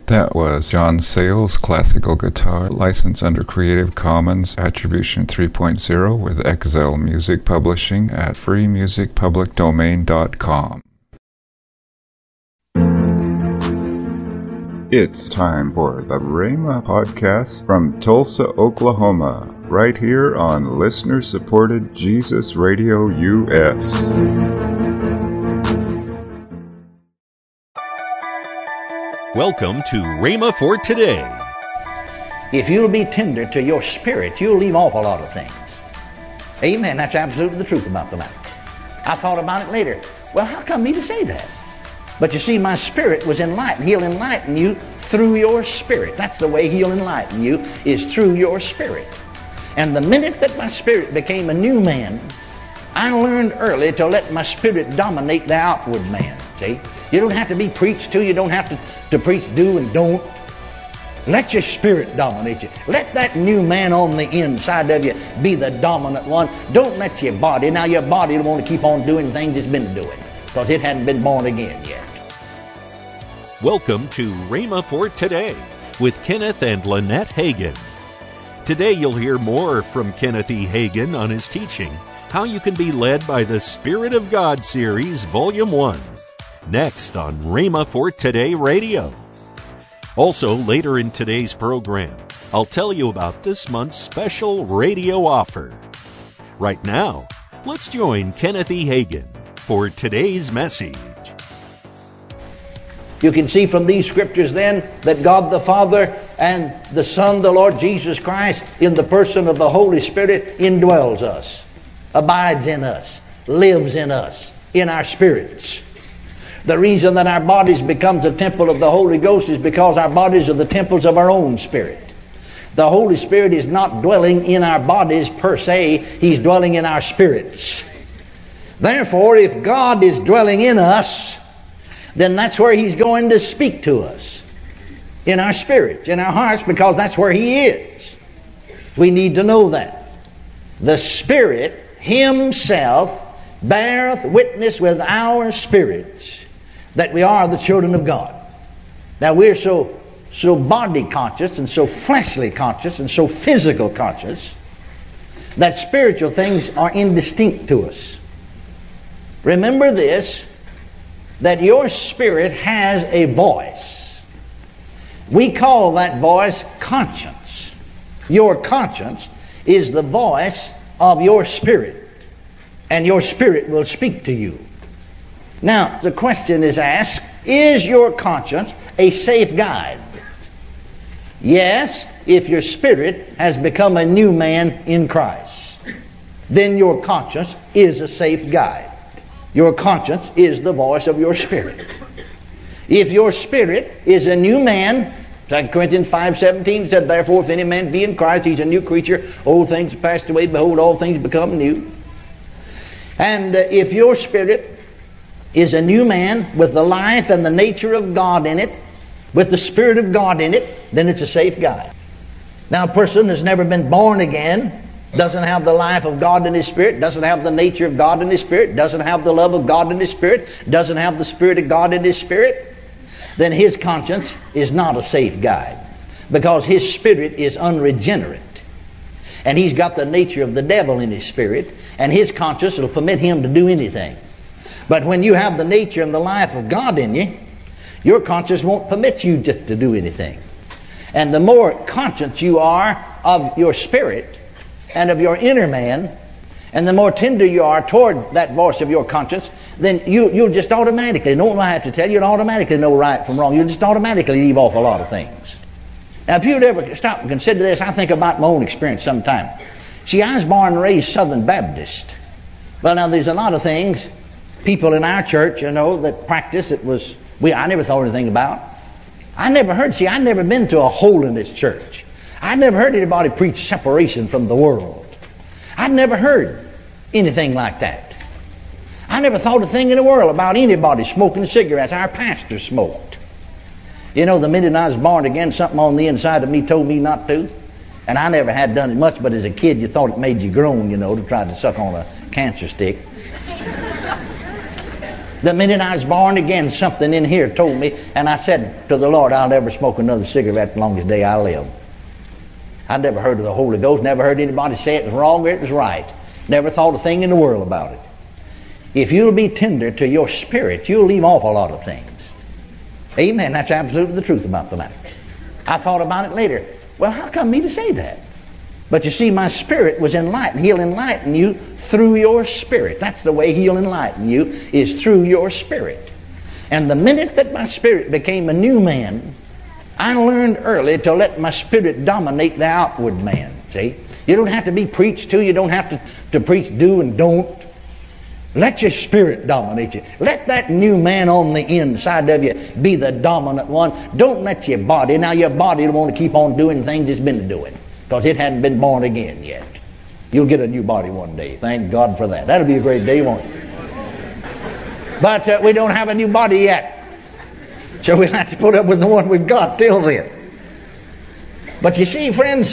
That was John Sayles classical guitar, licensed under Creative Commons Attribution 3.0 with Excel Music Publishing at freemusicpublicdomain.com. It's time for the Rhema Podcast from Tulsa, Oklahoma, right here on listener-supported Jesus Radio US. Welcome to Rhema for Today. If you'll be tender to your spirit, you'll leave off a lot of things. Amen. That's absolutely the truth about the matter. I thought about it later. Well, how come me to say that? But you see, my spirit was enlightened. He'll enlighten you through your spirit. That's the way He'll enlighten you, is through your spirit. And the minute that my spirit became a new man, I learned early to let my spirit dominate the outward man. See? You don't have to be preached to. You don't have to preach do and don't. Let your spirit dominate you. Let that new man on the inside of you be the dominant one. Don't let your body. Now your body will want to keep on doing things it's been doing because it hadn't been born again yet. Welcome to Rhema for Today with Kenneth and Lynette Hagin. Today you'll hear more from Kenneth E. Hagin on his teaching, How You Can Be Led by the Spirit of God series, Volume 1. Next on Rhema for Today Radio. Also, later in today's program, I'll tell you about this month's special radio offer. Right now, let's join Kenneth E. Hagin for today's message. You can see from these scriptures then that God the Father and the Son, the Lord Jesus Christ, in the person of the Holy Spirit, indwells us, abides in us, lives in us, in our spirits. The reason that our bodies becomes a temple of the Holy Ghost is because our bodies are the temples of our own spirit. The Holy Spirit is not dwelling in our bodies per se, He's dwelling in our spirits. Therefore, if God is dwelling in us, then that's where He's going to speak to us. In our spirits, in our hearts, because that's where He is. We need to know that. The Spirit Himself beareth witness with our spirits that we are the children of God. Now we're so body conscious and so fleshly conscious and so physical conscious that spiritual things are indistinct to us. Remember this, that your spirit has a voice. We call that voice conscience. Your conscience is the voice of your spirit, and your spirit will speak to you. Now, the question is asked, is your conscience a safe guide? Yes, if your spirit has become a new man in Christ, then your conscience is a safe guide. Your conscience is the voice of your spirit. If your spirit is a new man, 2 Corinthians 5:17 said, therefore, if any man be in Christ, he's a new creature. Old things have passed away. Behold, all things become new. And if your spirit is a new man with the life and the nature of God in it, with the Spirit of God in it, then it's a safe guide. Now, a person that's never been born again, doesn't have the life of God in his spirit, doesn't have the nature of God in his spirit, doesn't have the love of God in his spirit, doesn't have the Spirit of God in his spirit, then his conscience is not a safe guide, because his spirit is unregenerate. And he's got the nature of the devil in his spirit, and his conscience will permit him to do anything. But when you have the nature and the life of God in you, your conscience won't permit you just to do anything. And the more conscious you are of your spirit and of your inner man, and the more tender you are toward that voice of your conscience, then you'll just automatically, no one will have to tell you, you'll automatically know right from wrong. You'll just automatically leave off a lot of things. Now, if you'd ever stop and consider this, I think about my own experience sometime. See, I was born and raised Southern Baptist. Well, now, there's a lot of things people in our church, that practice I never thought anything about. I'd never been to a holiness church. I'd never heard anybody preach separation from the world. I'd never heard anything like that. I never thought a thing in the world about anybody smoking cigarettes. Our pastor smoked. The minute I was born again, something on the inside of me told me not to. And I never had done it much, but as a kid you thought it made you groan, to try to suck on a cancer stick. The minute I was born again, something in here told me, and I said to the Lord, I'll never smoke another cigarette the longest day I live. I'd never heard of the Holy Ghost, never heard anybody say it was wrong or it was right. Never thought a thing in the world about it. If you'll be tender to your spirit, you'll leave off a lot of things. Amen. That's absolutely the truth about the matter. I thought about it later. Well, how come me to say that? But you see, my spirit was enlightened. He'll enlighten you through your spirit. That's the way He'll enlighten you, is through your spirit. And the minute that my spirit became a new man, I learned early to let my spirit dominate the outward man. See? You don't have to be preached to. You don't have to preach do and don't. Let your spirit dominate you. Let that new man on the inside of you be the dominant one. Don't let your body. Now your body will want to keep on doing things it's been doing, because it hadn't been born again yet. You'll get a new body one day. Thank God for that. That'll be a great day, won't it? But we don't have a new body yet. So we'll have to put up with the one we've got till then. But you see, friends,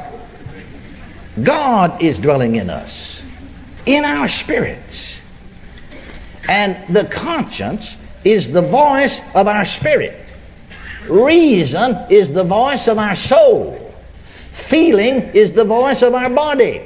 God is dwelling in us, in our spirits. And the conscience is the voice of our spirit. Reason is the voice of our soul. Feeling is the voice of our body.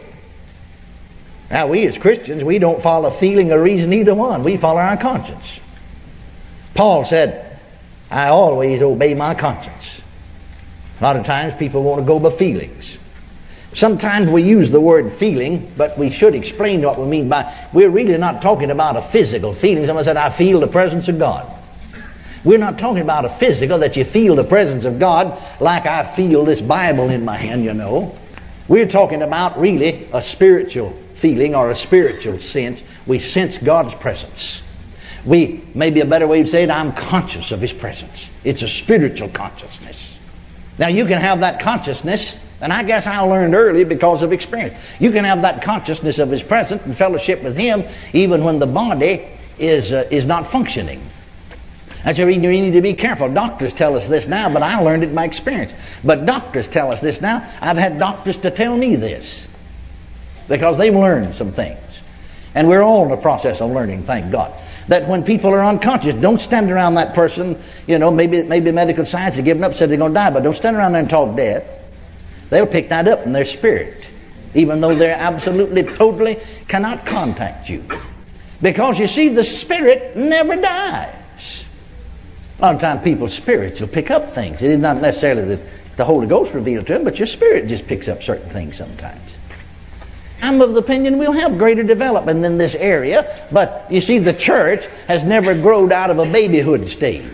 Now, we as Christians, we don't follow feeling or reason, either one. We follow our conscience. Paul said, I always obey my conscience. A lot of times people want to go by feelings. Sometimes we use the word feeling, but we should explain what we mean by. We're really not talking about a physical feeling. Someone said, I feel the presence of God. We're not talking about a physical, that you feel the presence of God like I feel this Bible in my hand, you know. We're talking about really a spiritual feeling or a spiritual sense. We sense God's presence. Maybe a better way to say it, I'm conscious of His presence. It's a spiritual consciousness. Now you can have that consciousness, and I guess I learned early because of experience. You can have that consciousness of His presence and fellowship with Him even when the body is not functioning. That's why you need to be careful. Doctors tell us this now, but I learned it by experience. But doctors tell us this now. I've had doctors to tell me this because they've learned some things. And we're all in the process of learning, thank God. That when people are unconscious, don't stand around that person. You know, maybe medical science has given up, said they're going to die, but don't stand around there and talk death. They'll pick that up in their spirit, even though they're absolutely, totally cannot contact you. Because you see, the spirit never dies. A lot of times people's spirits will pick up things. It is not necessarily that the Holy Ghost revealed to them, but your spirit just picks up certain things sometimes. I'm of the opinion we'll have greater development in this area, but you see, the church has never grown out of a babyhood stage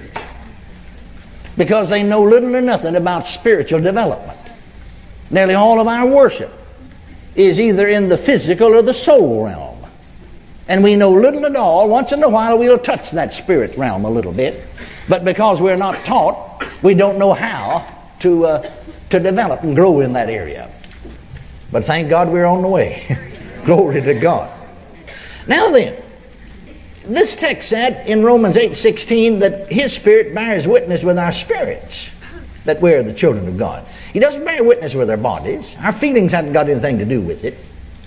because they know little or nothing about spiritual development. Nearly all of our worship is either in the physical or the soul realm. And we know little at all. Once in a while we'll touch that spirit realm a little bit. But because we're not taught, we don't know how to develop and grow in that area. But thank God we're on the way. Glory to God. Now then, this text said in Romans 8:16 that His Spirit bears witness with our spirits that we're the children of God. He doesn't bear witness with our bodies. Our feelings haven't got anything to do with it.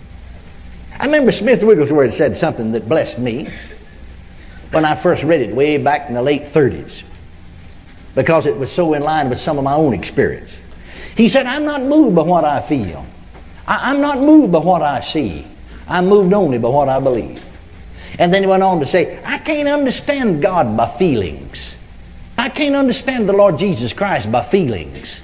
I remember Smith Wigglesworth said something that blessed me when I first read it way back in the late 30s, because it was so in line with some of my own experience. He said, I'm not moved by what I feel. I'm not moved by what I see. I'm moved only by what I believe. And then he went on to say, I can't understand God by feelings. I can't understand the Lord Jesus Christ by feelings.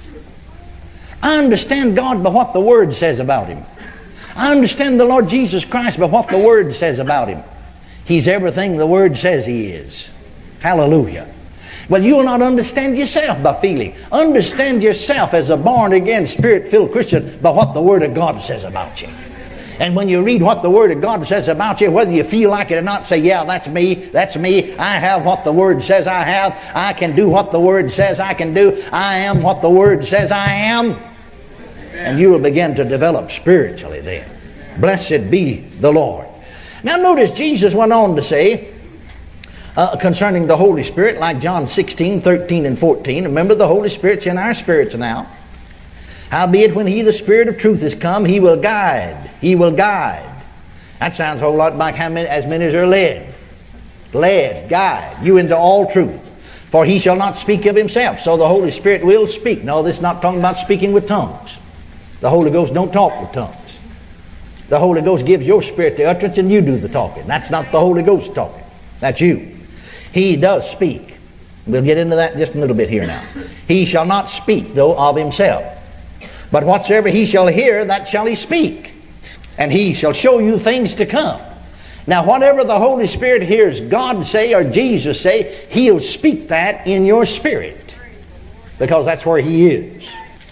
I understand God by what the Word says about Him. I understand the Lord Jesus Christ by what the Word says about Him. He's everything the Word says He is. Hallelujah. Well, you will not understand yourself by feeling. Understand yourself as a born-again, Spirit-filled Christian by what the Word of God says about you. And when you read what the Word of God says about you, whether you feel like it or not, say, yeah, that's me, that's me. I have what the Word says I have. I can do what the Word says I can do. I am what the Word says I am. And you will begin to develop spiritually then. Blessed be the Lord. Now notice Jesus went on to say concerning the Holy Spirit, like John 16, 13, and 14. Remember, the Holy Spirit's in our spirits now. Howbeit, when He, the Spirit of truth, is come, He will guide. He will guide. That sounds a whole lot like as many as are led. led, guide you into all truth. For he shall not speak of himself. So the Holy Spirit will speak. No, this is not talking about speaking with tongues. The Holy Ghost don't talk with tongues. The Holy Ghost gives your spirit the utterance and you do the talking. That's not the Holy Ghost talking. That's you. He does speak. We'll get into that in just a little bit here now. He shall not speak, though, of himself. But whatsoever he shall hear, that shall he speak. And he shall show you things to come. Now, whatever the Holy Spirit hears God say or Jesus say, he'll speak that in your spirit. Because that's where he is.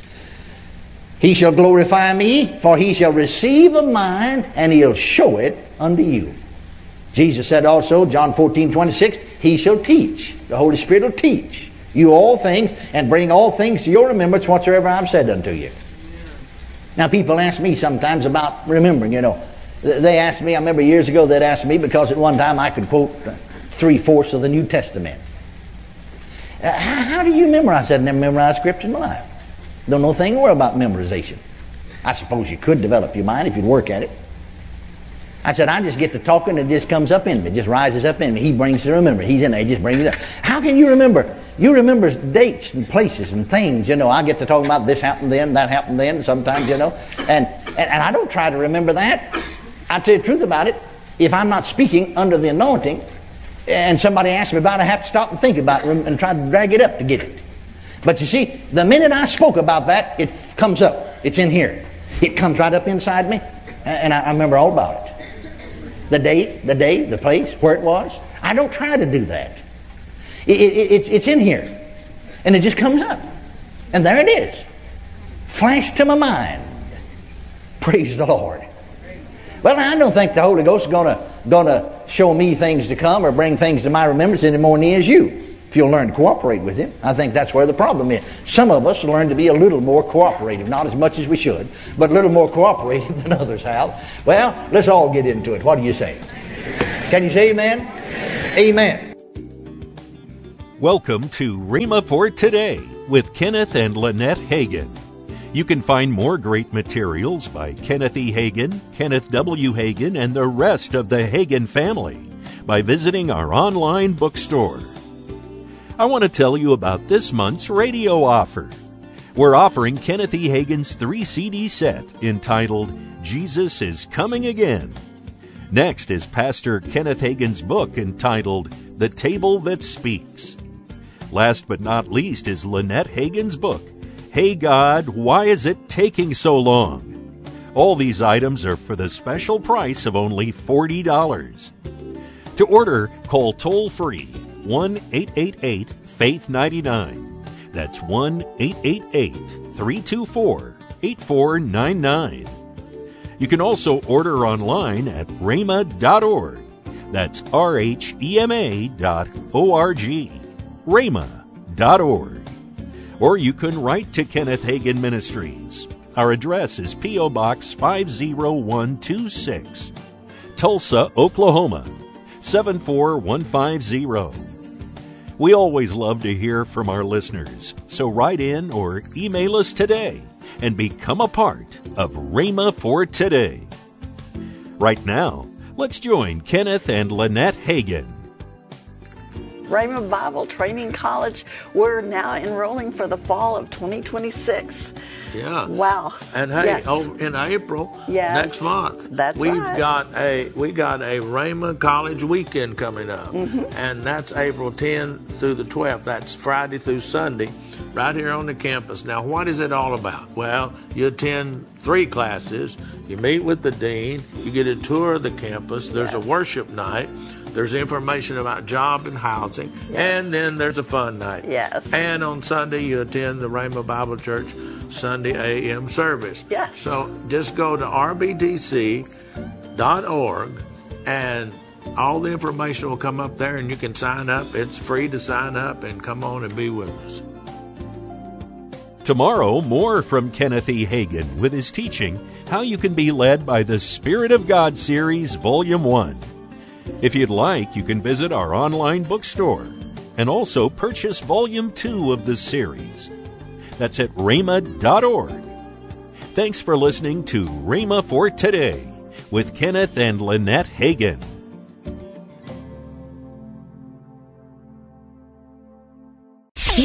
He shall glorify me, for he shall receive of mine, and he'll show it unto you. Jesus said also, John 14:26, he shall teach. The Holy Spirit will teach you all things, and bring all things to your remembrance whatsoever I've said unto you. Now, people ask me sometimes about remembering, They asked me, I remember years ago, they'd asked me, because at one time I could quote 3/4 of the New Testament. How do you memorize? I said, I never memorized Scripture in my life. Don't know a thing more about memorization. I suppose you could develop your mind if you'd work at it. I said, I just get to talking and it just comes up in me. It just rises up in me. He brings to remember. He's in there. He just brings it up. How can you remember? You remember dates and places and things, I get to talk about this happened then, that happened then, sometimes, And I don't try to remember that. I tell you the truth about it. If I'm not speaking under the anointing and somebody asks me about it, I have to stop and think about it and try to drag it up to get it. But you see, the minute I spoke about that, it comes up. It's in here. It comes right up inside me, and I remember all about it. The date, the place, where it was. I don't try to do that. It's in here, and it just comes up. And there it is. Flashed to my mind. Praise the Lord. Well, I don't think the Holy Ghost is gonna show me things to come or bring things to my remembrance any more than he is you. If you'll learn to cooperate with him. I think that's where the problem is. Some of us learn to be a little more cooperative, not as much as we should, but a little more cooperative than others have. Well, let's all get into it. What do you say? Can you say amen? Amen. Welcome to Rhema for Today with Kenneth and Lynette Hagin. You can find more great materials by Kenneth E. Hagin, Kenneth W. Hagin, and the rest of the Hagin family by visiting our online bookstore. I want to tell you about this month's radio offer. We're offering Kenneth E. Hagin's 3-CD set entitled Jesus is Coming Again. Next is Pastor Kenneth Hagin's book entitled The Table That Speaks. Last but not least is Lynette Hagin's book, Hey God, Why Is It Taking So Long? All these items are for the special price of only $40. To order, call toll-free 1-888-FAITH-99. That's 1-888-324-8499. You can also order online at rhema.org. That's rhema.org. rhema.org. Or you can write to Kenneth Hagin Ministries. Our address is P.O. Box 50126, Tulsa, Oklahoma 74150. We always love to hear from our listeners, so write in or email us today and become a part of Rhema for Today. Right now, let's join Kenneth and Lynette Hagin. Rhema Bible Training College, we're now enrolling for the fall of 2026 Yeah. Wow. And hey, yes. over in April, Yes. next month, That's we right. got a Rhema College weekend coming up, and that's April 10th through the 12th. That's Friday through Sunday, right here on the campus. Now, what is it all about? Well, you attend 3 classes, you meet with the dean, you get a tour of the campus. There's a worship night. There's information about job and housing, and then there's a fun night. Yes. And on Sunday, you attend the Rhema Bible Church Sunday a.m. service. Yes. So just go to rbdc.org, and all the information will come up there, and you can sign up. It's free to sign up and come on and be with us. Tomorrow, more from Kenneth E. Hagin with his teaching, How You Can Be Led by the Spirit of God series, Volume 1. If you'd like, you can visit our online bookstore and also purchase Volume 2 of this series. That's at rhema.org. Thanks for listening to Rhema for Today with Kenneth and Lynette Hagin.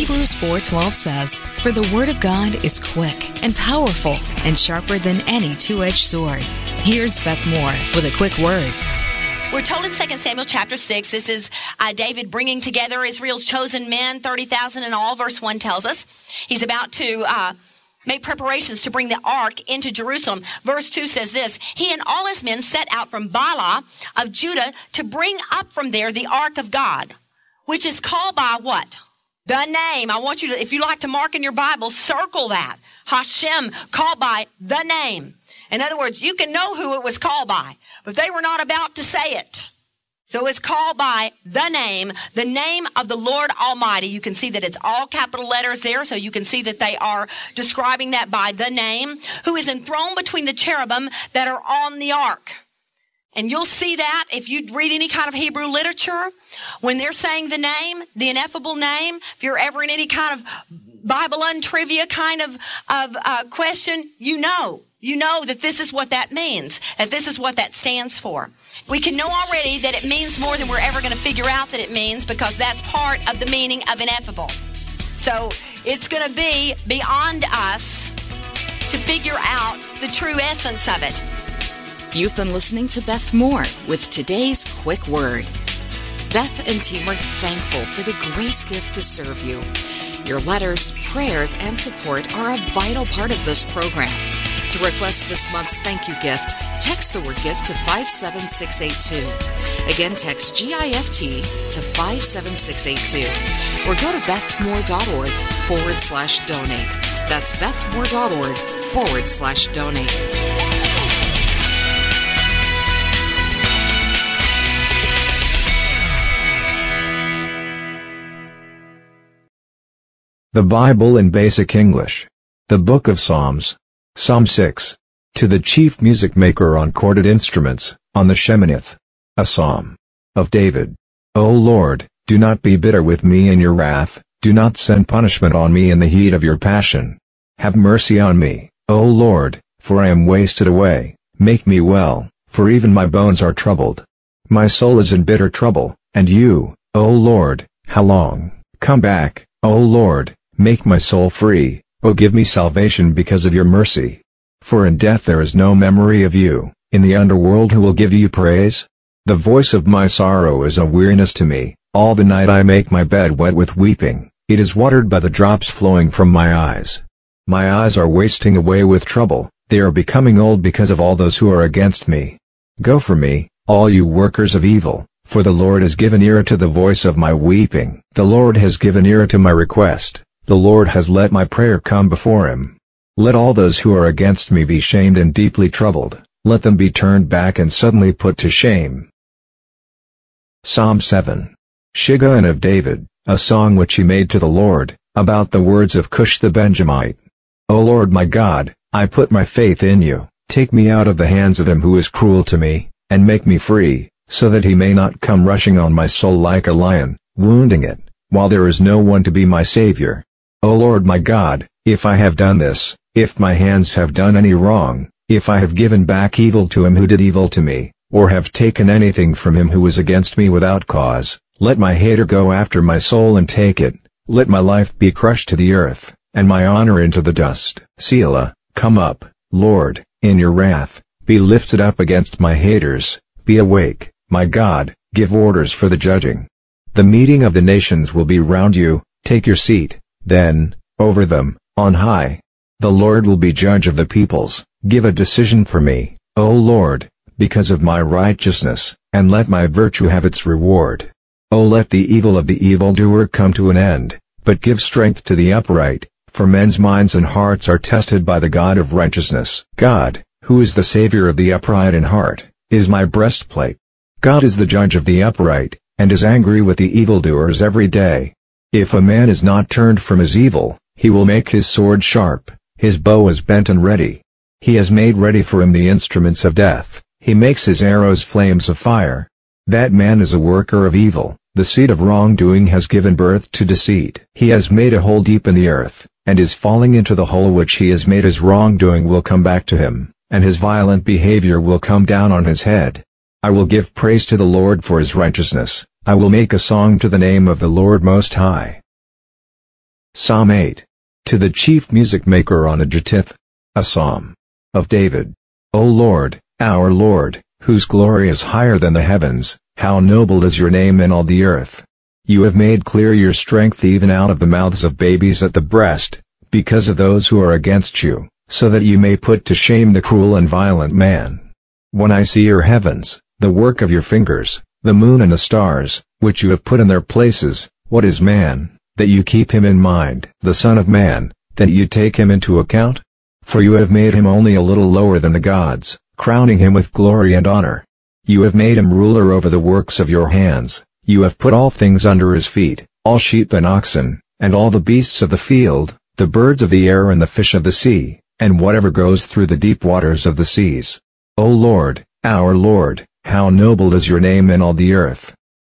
Hebrews 4:12 says, "For the word of God is quick and powerful and sharper than any two-edged sword." Here's Beth Moore with a quick word. We're told in 2 Samuel chapter 6, this is David bringing together Israel's chosen men, 30,000 in all, verse 1 tells us. He's about to make preparations to bring the ark into Jerusalem. Verse 2 says this, "He and all his men set out from Baalah of Judah to bring up from there the ark of God," which is called by what? The name. I want you to, if you like to mark in your Bible, circle that. Hashem, called by the name. In other words, you can know who it was called by, but they were not about to say it. So it's called by the name of the Lord Almighty. You can see that it's all capital letters there, so you can see that they are describing that by the name, who is enthroned between the cherubim that are on the ark. And you'll see that if you read any kind of Hebrew literature, when they're saying the name, the ineffable name, if you're ever in any kind of Bible untrivia kind of question, you know that this is what that means, that this is what that stands for. We can know already that it means more than we're ever going to figure out that it means, because that's part of the meaning of ineffable. So it's going to be beyond us to figure out the true essence of it. You've been listening to Beth Moore with today's quick word. Beth and team are thankful for the grace gift to serve you. Your letters, prayers, and support are a vital part of this program. To request this month's thank you gift, text the word gift to 57682. Again, text GIFT to 57682. Or go to bethmoore.org/donate. That's bethmoore.org/donate. The Bible in Basic English. The Book of Psalms. Psalm 6. To the chief music maker on corded instruments, on the Sheminith. A psalm of David. O Lord, do not be bitter with me in your wrath, do not send punishment on me in the heat of your passion. Have mercy on me, O Lord, for I am wasted away, make me well, for even my bones are troubled. My soul is in bitter trouble, and you, O Lord, how long? Come back, O Lord, make my soul free, O give me salvation because of your mercy. For in death there is no memory of you, in the underworld who will give you praise? The voice of my sorrow is a weariness to me, all the night I make my bed wet with weeping, it is watered by the drops flowing from my eyes. My eyes are wasting away with trouble, they are becoming old because of all those who are against me. Go for me, all you workers of evil, for the Lord has given ear to the voice of my weeping, the Lord has given ear to my request. The Lord has let my prayer come before him. Let all those who are against me be shamed and deeply troubled, let them be turned back and suddenly put to shame. Psalm 7. Shiggaion of David, a song which he made to the Lord, about the words of Cush the Benjamite. O Lord my God, I put my faith in you, take me out of the hands of him who is cruel to me, and make me free, so that he may not come rushing on my soul like a lion, wounding it, while there is no one to be my Savior. O Lord my God, if I have done this, if my hands have done any wrong, if I have given back evil to him who did evil to me, or have taken anything from him who was against me without cause, let my hater go after my soul and take it, let my life be crushed to the earth, and my honor into the dust. Selah, come up, Lord, in your wrath, be lifted up against my haters, be awake, my God, give orders for the judging. The meeting of the nations will be round you, take your seat. Then, over them, on high, the Lord will be judge of the peoples, give a decision for me, O Lord, because of my righteousness, and let my virtue have its reward. O let the evil of the evildoer come to an end, but give strength to the upright, for men's minds and hearts are tested by the God of righteousness. God, who is the Savior of the upright in heart, is my breastplate. God is the judge of the upright, and is angry with the evildoers every day. If a man is not turned from his evil, he will make his sword sharp, his bow is bent and ready. He has made ready for him the instruments of death, he makes his arrows flames of fire. That man is a worker of evil, the seed of wrongdoing has given birth to deceit. He has made a hole deep in the earth, and is falling into the hole which he has made. His wrongdoing will come back to him, and his violent behavior will come down on his head. I will give praise to the Lord for his righteousness, I will make a song to the name of the Lord Most High. Psalm 8. To the chief music maker on the Gittith. A psalm of David. O Lord, our Lord, whose glory is higher than the heavens, how noble is your name in all the earth. You have made clear your strength even out of the mouths of babies at the breast, because of those who are against you, so that you may put to shame the cruel and violent man. When I see your heavens, the work of your fingers, the moon and the stars, which you have put in their places, what is man, that you keep him in mind, the Son of Man, that you take him into account? For you have made him only a little lower than the gods, crowning him with glory and honor. You have made him ruler over the works of your hands, you have put all things under his feet, all sheep and oxen, and all the beasts of the field, the birds of the air and the fish of the sea, and whatever goes through the deep waters of the seas. O Lord, our Lord, how noble is your name in all the earth.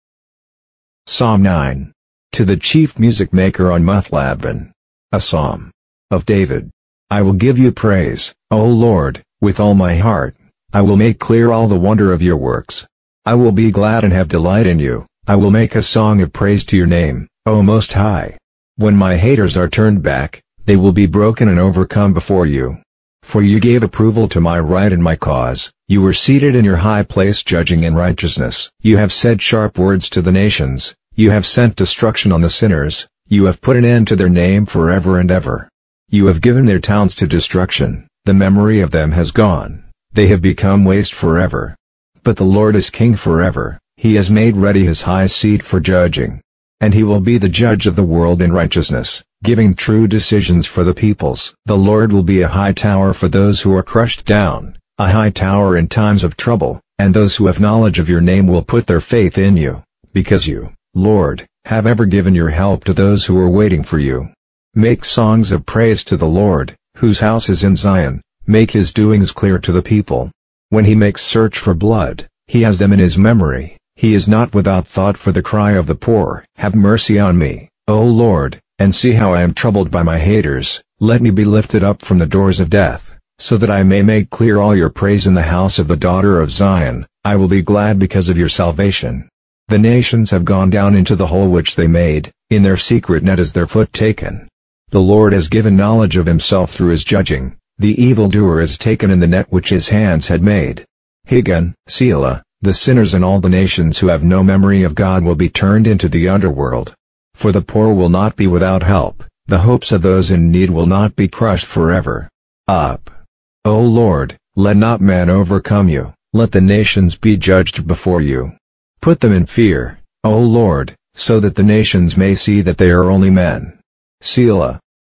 Psalm 9. To the chief music maker on Muthlabben. A psalm of David. I will give you praise, O Lord, with all my heart. I will make clear all the wonder of your works. I will be glad and have delight in you. I will make a song of praise to your name, O Most High. When my haters are turned back, they will be broken and overcome before you. For you gave approval to my right and my cause, you were seated in your high place judging in righteousness. You have said sharp words to the nations, you have sent destruction on the sinners, you have put an end to their name forever and ever. You have given their towns to destruction, the memory of them has gone, they have become waste forever. But the Lord is king forever, he has made ready his high seat for judging. And he will be the judge of the world in righteousness, giving true decisions for the peoples. The Lord will be a high tower for those who are crushed down, a high tower in times of trouble, and those who have knowledge of your name will put their faith in you, because you, Lord, have ever given your help to those who are waiting for you. Make songs of praise to the Lord, whose house is in Zion, make his doings clear to the people. When he makes search for blood, he has them in his memory, he is not without thought for the cry of the poor. Have mercy on me, O Lord, and see how I am troubled by my haters, let me be lifted up from the doors of death, so that I may make clear all your praise in the house of the daughter of Zion. I will be glad because of your salvation. The nations have gone down into the hole which they made, in their secret net is their foot taken. The Lord has given knowledge of himself through his judging, the evildoer is taken in the net which his hands had made. Hagan, Selah, the sinners and all the nations who have no memory of God will be turned into the underworld. For the poor will not be without help, the hopes of those in need will not be crushed forever. Up, O Lord, let not man overcome you, let the nations be judged before you. Put them in fear, O Lord, so that the nations may see that they are only men. Selah.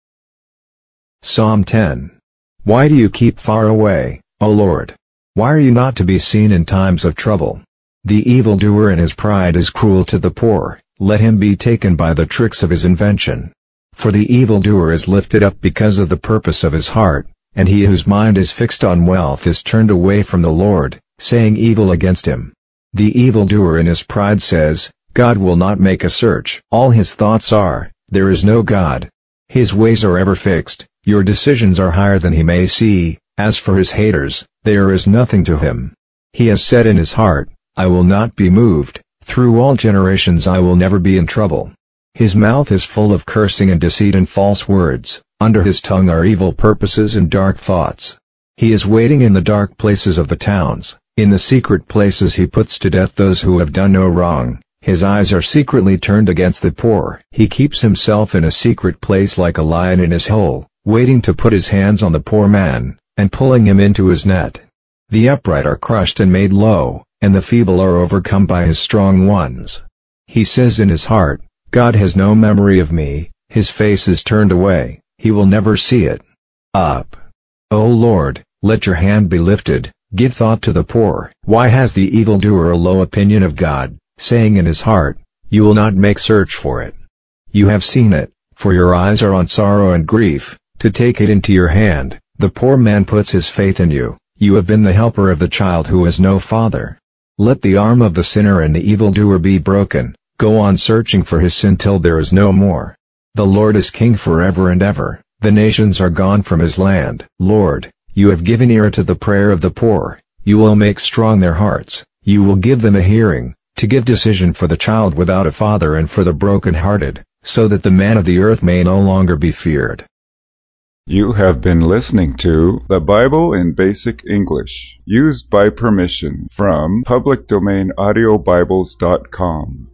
Psalm 10. Why do you keep far away, O Lord? Why are you not to be seen in times of trouble? The evildoer in his pride is cruel to the poor, let him be taken by the tricks of his invention. For the evildoer is lifted up because of the purpose of his heart, and he whose mind is fixed on wealth is turned away from the Lord, saying evil against him. The evildoer in his pride says, God will not make a search. All his thoughts are, there is no God. His ways are ever fixed, your decisions are higher than he may see. As for his haters, there is nothing to him. He has said in his heart, I will not be moved, through all generations I will never be in trouble. His mouth is full of cursing and deceit and false words, under his tongue are evil purposes and dark thoughts. He is waiting in the dark places of the towns, in the secret places he puts to death those who have done no wrong. His eyes are secretly turned against the poor. He keeps himself in a secret place like a lion in his hole, waiting to put his hands on the poor man, and pulling him into his net. The upright are crushed and made low, and the feeble are overcome by his strong ones. He says in his heart, God has no memory of me, his face is turned away, he will never see it. Up, O Lord, let your hand be lifted, give thought to the poor. Why has the evildoer a low opinion of God, saying in his heart, you will not make search for it? You have seen it, for your eyes are on sorrow and grief, to take it into your hand. The poor man puts his faith in you, you have been the helper of the child who has no father. Let the arm of the sinner and the evildoer be broken, go on searching for his sin till there is no more. The Lord is king forever and ever, the nations are gone from his land. Lord, you have given ear to the prayer of the poor, you will make strong their hearts, you will give them a hearing, to give decision for the child without a father and for the broken-hearted, so that the man of the earth may no longer be feared. You have been listening to The Bible in Basic English, used by permission from publicdomainaudiobibles.com.